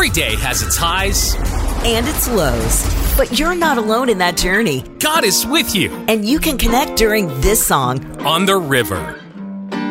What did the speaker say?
Every day has its highs and its lows. But you're not alone in that journey. God is with you And you can connect during this song, On the River.